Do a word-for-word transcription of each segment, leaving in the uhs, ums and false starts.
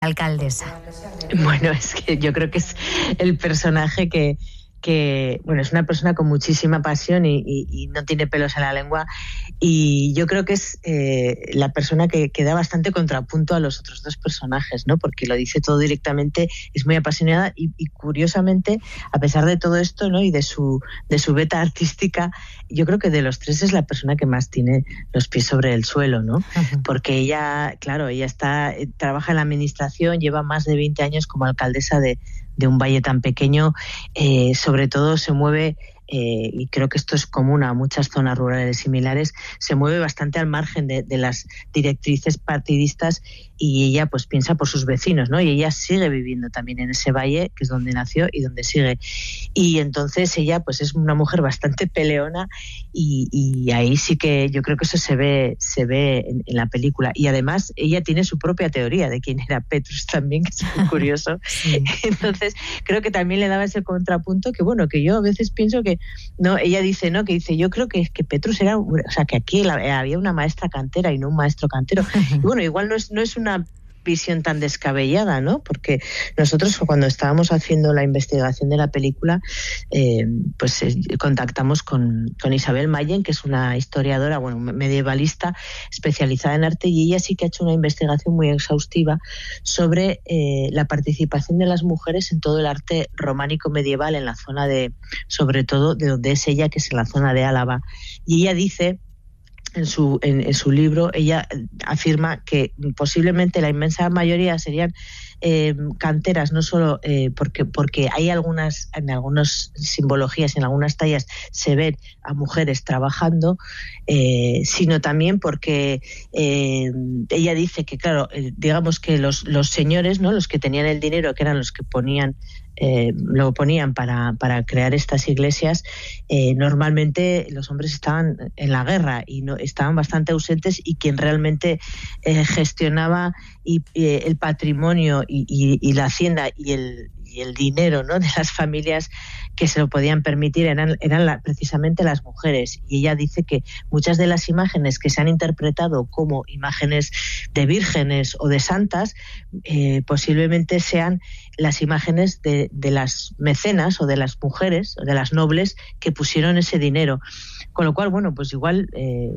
alcaldesa? Bueno, es que yo creo que es el personaje que... que bueno, es una persona con muchísima pasión y, y, y no tiene pelos en la lengua, y yo creo que es eh, la persona que, que da bastante contrapunto a los otros dos personajes, ¿no? Porque lo dice todo directamente, es muy apasionada y, y curiosamente, a pesar de todo esto, ¿no? Y de su de su beta artística, yo creo que de los tres es la persona que más tiene los pies sobre el suelo, ¿no? Uh-huh. Porque ella, claro, ella está trabaja en la administración, lleva más de veinte años como alcaldesa de de un valle tan pequeño, eh, sobre todo se mueve, eh, y creo que esto es común a muchas zonas rurales similares, se mueve bastante al margen de, de las directrices partidistas, y ella pues piensa por sus vecinos, ¿no? Y ella sigue viviendo también en ese valle, que es donde nació y donde sigue. Y entonces ella pues es una mujer bastante peleona, y, y ahí sí que yo creo que eso se ve se ve en, en la película. Y además ella tiene su propia teoría de quién era Petrus también, que es muy curioso. Sí. Entonces creo que también le daba ese contrapunto que, bueno, que yo a veces pienso que, no, ella dice, ¿no? Que dice, yo creo que, que Petrus era, o sea, que aquí la, había una maestra cantera y no un maestro cantero. Y bueno, igual no es, no es una visión tan descabellada, ¿no? Porque nosotros cuando estábamos haciendo la investigación de la película, eh, pues eh, contactamos con, con Isabel Mayen, que es una historiadora, bueno, medievalista especializada en arte, y ella sí que ha hecho una investigación muy exhaustiva sobre eh, la participación de las mujeres en todo el arte románico medieval en la zona de, sobre todo de donde es ella, que es en la zona de Álava. Y ella dice En su, en, en su libro, ella afirma que posiblemente la inmensa mayoría serían eh, canteras, no solo eh, porque, porque hay algunas, en algunas simbologías, en algunas tallas se ven a mujeres trabajando, eh, sino también porque eh, ella dice que, claro, eh, digamos que los, los señores, ¿no? Los que tenían el dinero, que eran los que ponían Eh, lo ponían para, para crear estas iglesias, eh, normalmente los hombres estaban en la guerra y no estaban bastante ausentes, y quien realmente eh, gestionaba y, y el patrimonio y, y, y la hacienda y el, y el dinero, ¿no? de las familias que se lo podían permitir eran, eran la, precisamente las mujeres. Y ella dice que muchas de las imágenes que se han interpretado como imágenes de vírgenes o de santas, eh, posiblemente sean las imágenes de, de las mecenas o de las mujeres o de las nobles que pusieron ese dinero. Con lo cual, bueno, pues igual eh,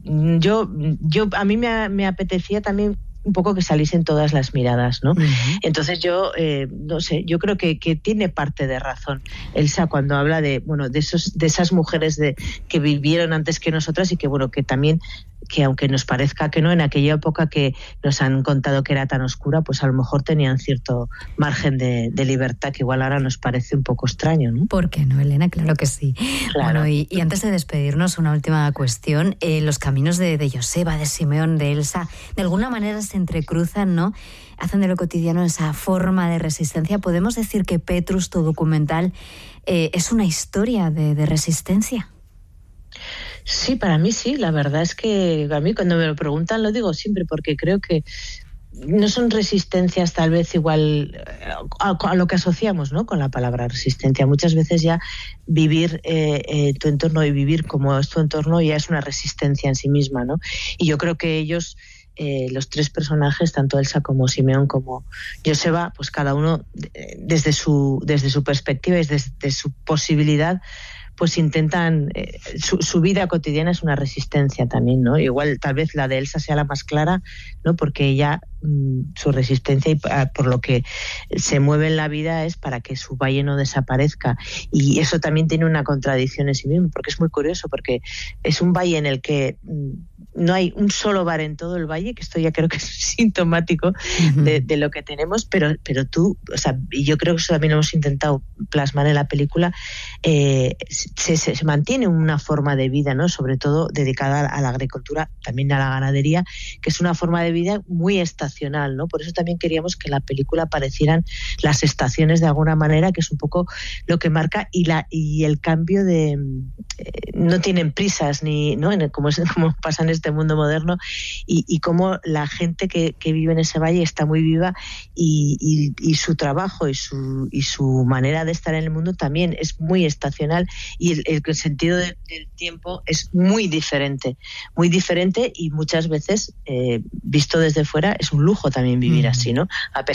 yo, yo a mí me, me apetecía también un poco que saliesen todas las miradas, ¿no? Uh-huh. Entonces yo, eh, no sé, yo creo que, que tiene parte de razón Elsa cuando habla de, bueno, de esos, de esas mujeres de, que vivieron antes que nosotras, y que, bueno, que también, que aunque nos parezca que no, en aquella época que nos han contado que era tan oscura, pues a lo mejor tenían cierto margen de, de libertad que igual ahora nos parece un poco extraño, ¿no? ¿Por qué no, Elena? Claro que sí. Claro. Bueno, y, y antes de despedirnos, una última cuestión. Eh, los caminos de, de Joseba, de Simeón, de Elsa, de alguna manera se entrecruzan, ¿no? Hacen de lo cotidiano esa forma de resistencia. ¿Podemos decir que Petrus, tu documental, eh, es una historia de, de resistencia? Sí, para mí sí. La verdad es que a mí cuando me lo preguntan lo digo siempre, porque creo que no son resistencias tal vez igual a, a lo que asociamos, ¿no? Con la palabra resistencia. Muchas veces ya vivir eh, eh, tu entorno y vivir como es tu entorno ya es una resistencia en sí misma, ¿no? Y yo creo que ellos, eh, los tres personajes, tanto Elsa como Simeón como Joseba, pues cada uno desde su desde su perspectiva y desde su posibilidad, pues intentan, eh, su, su vida cotidiana es una resistencia también, ¿no? Igual tal vez la de Elsa sea la más clara, ¿no? Porque ella, mmm, su resistencia y por lo que se mueve en la vida es para que su valle no desaparezca. Y eso también tiene una contradicción en sí mismo, porque es muy curioso, porque es un valle en el que mmm, no hay un solo bar en todo el valle, que esto ya creo que es sintomático uh-huh. de, de lo que tenemos, pero, pero tú, o sea, y yo creo que eso también lo hemos intentado plasmar en la película, eh, se, se, se mantiene una forma de vida, ¿no? Sobre todo dedicada a la agricultura, también a la ganadería, que es una forma de vida muy estacional, ¿no? Por eso también queríamos que en la película aparecieran las estaciones de alguna manera, que es un poco lo que marca, y la y el cambio de eh, no tienen prisas ni, ¿no? Como, es, como pasa en este mundo moderno, y, y cómo la gente que, que vive en ese valle está muy viva, y, y, y su trabajo y su y su manera de estar en el mundo también es muy estacional, y el, el sentido de, del tiempo es muy diferente, muy diferente, y muchas veces, eh, visto desde fuera, es un lujo también vivir mm. así, ¿no? A pesar